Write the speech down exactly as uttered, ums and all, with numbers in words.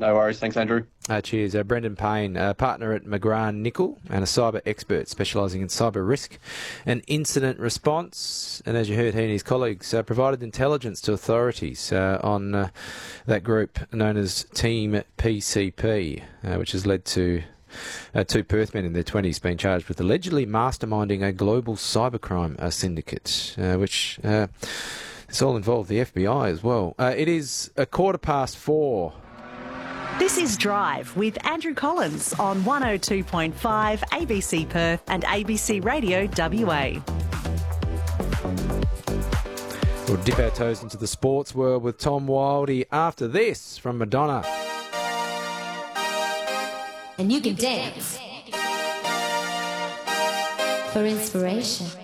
No worries. Thanks, Andrew. Uh, cheers. Uh, Brendan Payne, uh, partner at McGrath Nicol and a cyber expert specialising in cyber risk and incident response. And as you heard, he and his colleagues uh, provided intelligence to authorities uh, on uh, that group known as Team P C P, uh, which has led to Uh, two Perth men in their twenties being charged with allegedly masterminding a global cybercrime uh, syndicate, uh, which uh, this all involved the F B I as well. Uh, it is a quarter past four. This is Drive with Andrew Collins on one oh two point five A B C Perth and A B C Radio W A. We'll dip our toes into the sports world with Tom Wildey after this from Madonna. And you can dance for inspiration.